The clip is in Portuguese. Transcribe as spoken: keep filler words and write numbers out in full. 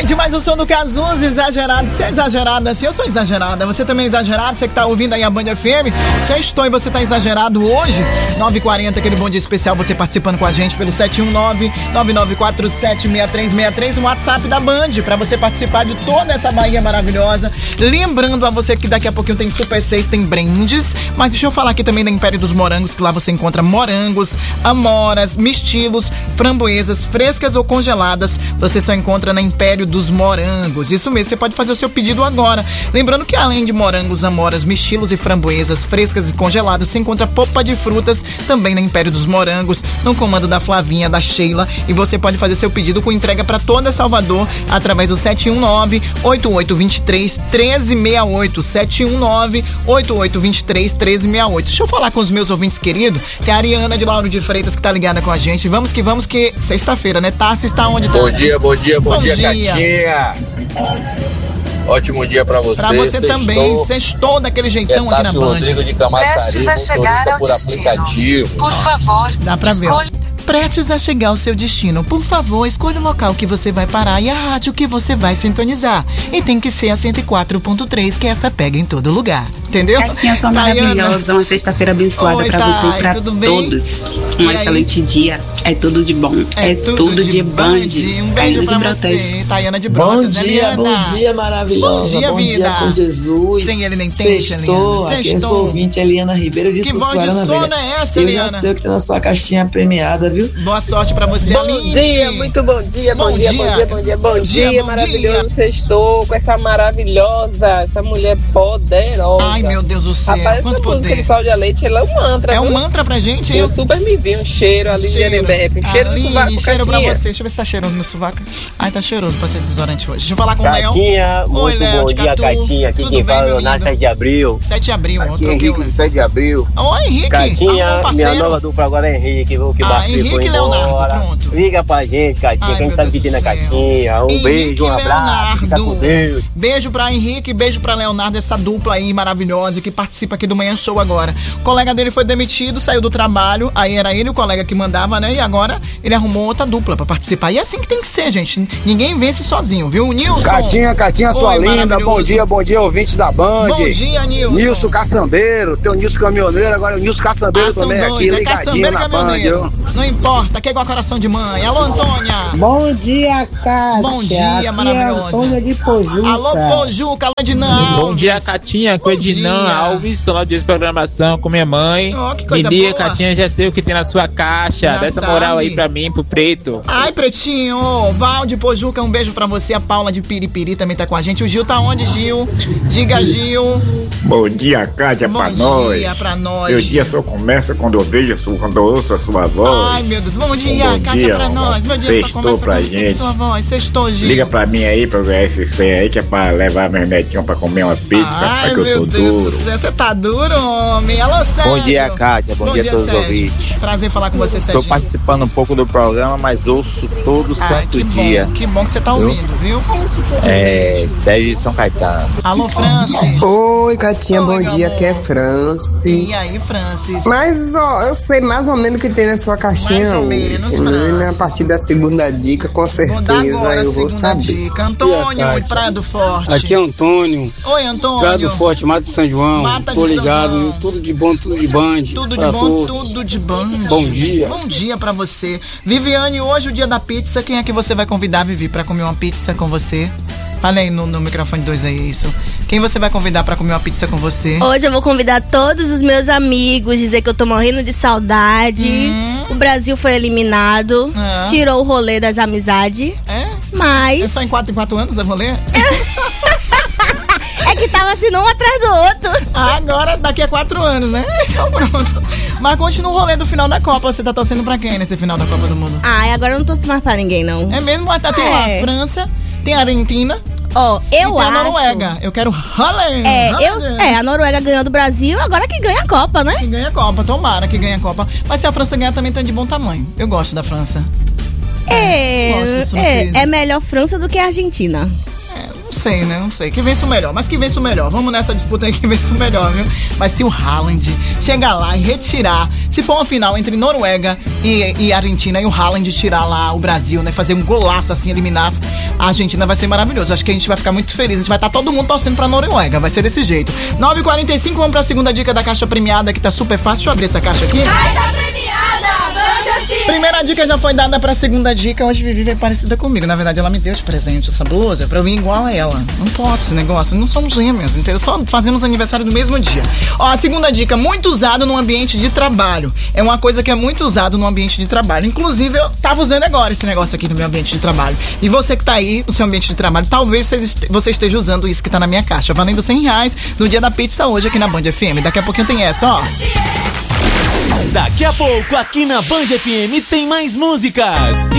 Gente, mais um som do Cazuza, exagerado. Você é exagerada assim? Eu sou exagerada. Você também é exagerado? Você que tá ouvindo aí a Band F M? Se eu estou e você tá exagerado hoje, nove e quarenta, aquele bom dia especial, você participando com a gente pelo sete um nove, nove nove quatro sete, seis três seis três, o WhatsApp da Band, pra você participar de toda essa Bahia maravilhosa. Lembrando a você que daqui a pouquinho tem Super seis, tem brindes, mas deixa eu falar aqui também da Império dos Morangos, que lá você encontra morangos, amoras, mistilos, framboesas, frescas ou congeladas. Você só encontra na Império dos Morangos. Isso mesmo, você pode fazer o seu pedido agora. Lembrando que além de morangos, amoras, mistilos e framboesas frescas e congeladas, você encontra polpa de frutas também na Império dos Morangos, no comando da Flavinha, da Sheila, e você pode fazer seu pedido com entrega para toda Salvador através do sete um nove, oito oito dois três, um três seis oito, sete um nove, oito oito dois três, um três seis oito. Deixa eu falar com os meus ouvintes queridos, que é a Ariana de Lauro de Freitas que tá ligada com a gente. Vamos que vamos, que sexta-feira, né? Tarso está onde? Bom dia, bom dia, bom, bom dia, dia, Catinha. Ótimo dia pra você. Pra você Sextou. Também. Sextou daquele jeitão é aqui na Band. Rodrigo de Camaçari, a chegar ao por destino. Aplicativo. Por favor, dá pra escolha... ver. Prestes a chegar ao seu destino, por favor, escolha o local que você vai parar e a rádio que você vai sintonizar. E tem que ser a cento e quatro ponto três, que essa pega em todo lugar. Entendeu? Catinha, sua maravilhosa, uma sexta-feira abençoada. Oi, pra Thay, você e pra tudo todos. Um e excelente aí? Dia. É tudo de bom. É, é tudo, tudo de, de Band. Um beijo pra de você, Tayana de Brotas. Bom dia, Eliana. bom dia, maravilhosa. Bom dia, bom vida. dia com Jesus. Sem ele nem tem, Sextou, aqui eu sou ouvinte, Eliana Ribeiro. Que voz de sono é essa, Eliana? Eu já sei o que tá na sua caixinha premiada, viu? Boa sorte pra você, bom Aline. Dia, muito bom dia, bom, bom, dia, dia, bom dia, bom dia, bom dia, dia maravilhoso, sextou com essa maravilhosa, essa mulher poderosa. Ai, meu Deus do céu, rapaz, quanto essa poder. música de Cláudia Leite, ela é um mantra. É um viu? mantra pra gente, hein? Eu super me vi, um cheiro, a Liliane Bepp, um cheiro Aline, no sovaco, cheiro Catinha. pra você, deixa eu ver se tá cheirando no sovaco. Ai, tá cheiroso pra ser desodorante hoje. Deixa eu falar com o Léo. Catinha, muito Oi, Léo, bom dia, Catu. Catinha, aqui Tudo quem bem, fala é o Leonardo sete de abril. sete de abril, aqui eu é troquei Henrique, sete de abril. Oi, Henrique. Catinha, ah, minha nova dupla agora é Henrique, viu, que ah, bateu Henrique foi e Leonardo, embora. pronto. Liga pra gente, Catinha, Ai, quem tá pedindo a Catinha. Um Henrique beijo, um abraço, fica com Deus. Beijo pra Henrique, beijo pra Leonardo, essa dupla aí maravilhosa que participa aqui do Manhã Show agora. O colega dele foi demitido, saiu do trabalho, aí era ele o colega que mandava, né? E agora ele arrumou outra dupla pra participar. E é assim que tem que ser, gente. Ninguém vence sozinho, viu? Nilson. Catinha, Catinha, sua Oi, linda. Bom dia, bom dia, ouvintes da Band. Bom dia, Nilson. Nilson Caçambeiro, tem o Nilson Caminhoneiro, agora o Nilson Caçambeiro ah, também dois, aqui, é ligadinho na Band. Não importa, que é igual coração de mãe. Alô, Antônia. Bom dia, Cátia. Bom dia, aqui maravilhosa. É Antônia de Pojuca. Alô, Pojuca, alô, Ednan Alves. Bom dia, Catinha, com Ednan Alves. Estou lá de programação com minha mãe. Oh, que coisa Me diga, boa. Catinha, já tem o que tem na sua caixa. Já Dá essa sabe. moral aí pra mim, pro Preto. Ai, Pretinho. Val de Pojuca, um beijo pra você. A Paula de Piripiri também tá com a gente. O Gil tá onde, Gil? Diga, Gil. Bom dia, Cátia, Bom pra dia nós. Bom dia pra nós. Meu dia só começa quando eu vejo a sua, quando eu ouço a sua voz. Ai, meu Deus. Bom dia, Bom Cátia, dia, pra nós. Meu dia só começa pra quando eu escuto sua voz. Sextou, Gil. Liga pra mim aí pra eu ganhar esse cem aí, que é pra levar meus netinhos pra comer uma pizza. Ai, pra que eu meu tô Deus duro. do céu. Você tá duro, homem. Alô, Sérgio. Bom dia, Cátia. Bom, bom dia, dia a todos os ouvintes. Prazer falar com você, Sérgio. Estou participando um pouco do programa, mas ouço todo Ai, santo que dia. Bom, que bom que você tá ouvindo, viu? É, Sérgio de São Caetano. Alô, Francis. Oi, Catinha, Oi, bom dia, amor. que é Francis. E aí, Francis? Mas, ó, eu sei mais ou menos o que tem na sua caixinha. Mais ou menos, Francis. A partir da segunda dica, com certeza agora, eu vou saber. Dica. Antônio, de Praia do Forte. Aqui é Antônio. Oi, Antônio. Praia do Forte, Mata de São João. Mata de Tô ligado, São João. Tudo de bom, tudo de band. Tudo de bom, todos. Tudo de band. Bom dia. Bom dia pra você. Viviane, hoje é o dia da pizza. Quem é que você vai convidar, Vivi, pra comer uma pizza com você? Fala aí no, no microfone dois aí, isso. Quem você vai convidar pra comer uma pizza com você? Hoje eu vou convidar todos os meus amigos, dizer que eu tô morrendo de saudade. Hum. O Brasil foi eliminado, é. Tirou o rolê das amizades. É? Mas... É só em quatro em quatro anos, é rolê? É que tava assim, um atrás do outro. Ah, agora, daqui a quatro anos, né? Então pronto. Mas continua o rolê do final da Copa. Você tá torcendo pra quem nesse final da Copa do Mundo? Ah, agora eu não torço mais pra ninguém, não. É mesmo? Tem é. lá a França, tem a Argentina. Ó, oh, eu e tem acho... a Noruega. Eu quero Haaland. É, eu, é, a Noruega ganhou do Brasil, agora que ganha a Copa, né? Que ganha a Copa, tomara que ganhe a Copa. Mas se a França ganhar, também tá de bom tamanho. Eu gosto da França. É, é, é melhor França do que a Argentina. sei, né? Não sei. Que vença o melhor, mas que vença o melhor. Vamos nessa disputa aí que vença o melhor, viu? Mas se o Haaland chegar lá e retirar, se for uma final entre Noruega e, e Argentina e o Haaland tirar lá o Brasil, né? Fazer um golaço assim, eliminar a Argentina, vai ser maravilhoso. Acho que a gente vai ficar muito feliz. A gente vai estar todo mundo torcendo pra Noruega. Vai ser desse jeito. nove e quarenta e cinco, vamos pra segunda dica da caixa premiada, que tá super fácil. Deixa eu abrir essa caixa aqui. Caixa premiada, Band F M. Primeira dica já foi dada pra segunda dica. Hoje Vivi veio parecida comigo. Na verdade, ela me deu de presente essa blusa pra eu vir igual a ela. Não pode esse negócio. Não somos gêmeas, entendeu? Só fazemos aniversário no mesmo dia. Ó, a segunda dica, muito usado no ambiente de trabalho. É uma coisa que é muito usado no ambiente de trabalho. Inclusive, eu tava usando agora esse negócio aqui no meu ambiente de trabalho. E você que tá aí no seu ambiente de trabalho, talvez você esteja usando isso que tá na minha caixa. Valendo cem reais no dia da pizza hoje aqui na Band F M. Daqui a pouquinho tem essa, ó. Daqui a pouco, aqui na Band F M, tem mais músicas.